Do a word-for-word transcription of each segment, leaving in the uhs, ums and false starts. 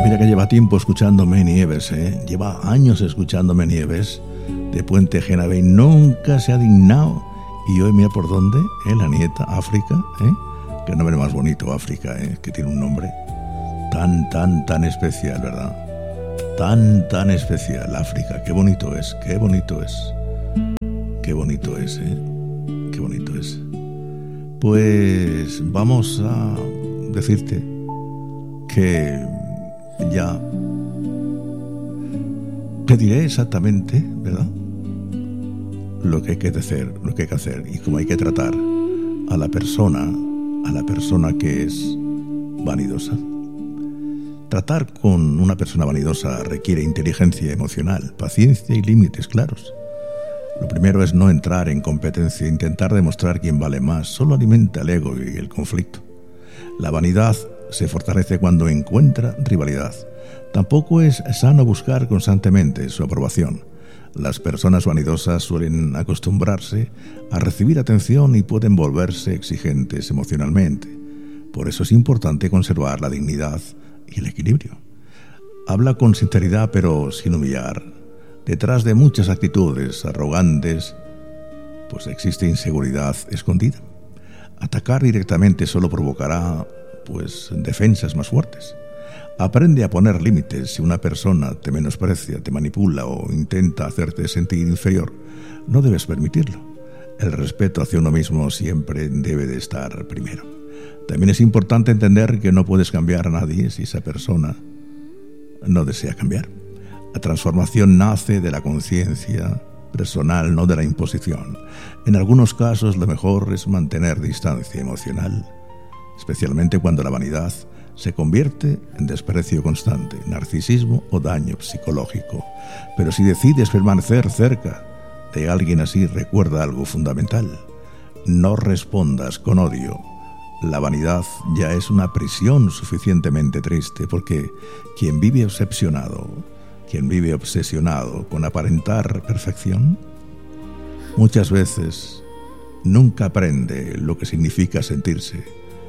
Mira que lleva tiempo escuchándome Nieves, ¿eh? Lleva años escuchándome Nieves de Puente Genave y nunca se ha dignado. Y hoy mira por dónde, ¿eh? La nieta, África, ¿eh? Que nombre más bonito, África, ¿eh? Que tiene un nombre tan, tan, tan especial, ¿verdad? Tan, tan especial, África. Qué bonito es, qué bonito es. Qué bonito es, ¿eh? Qué bonito es. Pues vamos a decirte que ya te diré exactamente, ¿verdad?, lo que hay que hacer, lo que hay que hacer y cómo hay que tratar a la persona, a la persona que es vanidosa. Tratar con una persona vanidosa requiere inteligencia emocional, paciencia y límites claros. Lo primero es no entrar en competencia e intentar demostrar quién vale más. Solo alimenta el ego y el conflicto. La vanidad se fortalece cuando encuentra rivalidad. Tampoco es sano buscar constantemente su aprobación. Las personas vanidosas suelen acostumbrarse a recibir atención y pueden volverse exigentes emocionalmente. Por eso es importante conservar la dignidad y el equilibrio. Habla con sinceridad pero sin humillar. Detrás de muchas actitudes arrogantes, pues existe inseguridad escondida. Atacar directamente solo provocará, pues, defensas más fuertes. Aprende a poner límites. Si una persona te menosprecia, te manipula o intenta hacerte sentir inferior, no debes permitirlo. El respeto hacia uno mismo siempre debe de estar primero. También es importante entender que no puedes cambiar a nadie si esa persona no desea cambiar. La transformación nace de la conciencia personal, no de la imposición. En algunos casos lo mejor es mantener distancia emocional, especialmente cuando la vanidad se convierte en desprecio constante, narcisismo o daño psicológico. Pero si decides permanecer cerca de alguien así, recuerda algo fundamental: no respondas con odio. La vanidad ya es una prisión suficientemente triste, porque quien vive obsesionado, quien vive obsesionado con aparentar perfección, muchas veces nunca aprende lo que significa sentirse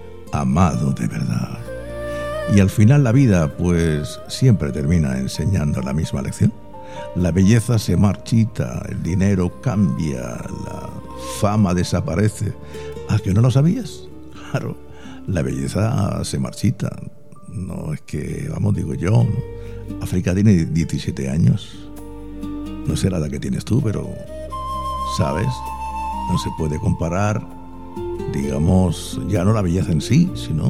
amado de verdad. Y al final la vida, pues, siempre termina enseñando la misma lección. La belleza se marchita, el dinero cambia, la fama desaparece. ¿A que no lo sabías? Claro, la belleza se marchita. No es que, vamos, digo yo, ¿no? África tiene diecisiete años. No será la que tienes tú, pero, ¿sabes? No se puede comparar, digamos, ya no la belleza en sí, sino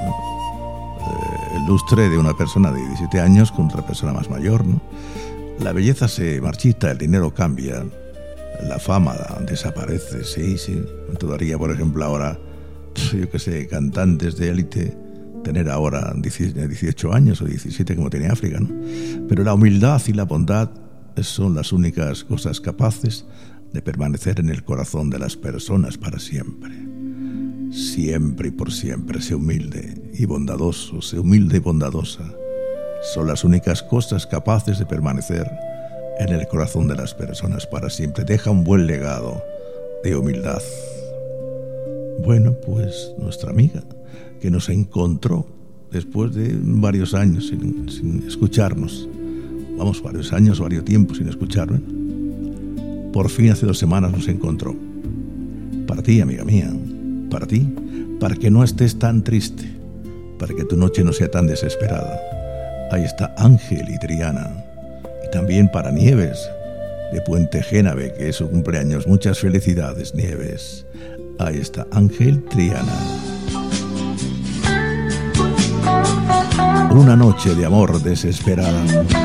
el lustre de una persona de diecisiete años con otra persona más mayor, ¿no? La belleza se marchita, el dinero cambia, la fama desaparece, sí, sí. Todavía, por ejemplo, ahora, yo qué sé, cantantes de élite, tener ahora dieciocho años o diecisiete como tiene África, ¿no? Pero la humildad y la bondad son las únicas cosas capaces de permanecer en el corazón de las personas para siempre. Siempre y por siempre, sé humilde y bondadoso, sé humilde y bondadosa. Son las únicas cosas capaces de permanecer en el corazón de las personas para siempre. Deja un buen legado de humildad. Bueno, pues nuestra amiga, que nos encontró después de varios años sin, sin escucharnos, vamos, varios años, varios tiempos sin escucharme, por fin hace dos semanas nos encontró. Para ti, amiga mía, para ti, para que no estés tan triste, para que tu noche no sea tan desesperada. Ahí está Ángel y Triana. Y también para Nieves, de Puente Genave, que es su cumpleaños. Muchas felicidades, Nieves. Ahí está Ángel, Triana. Una noche de amor desesperada.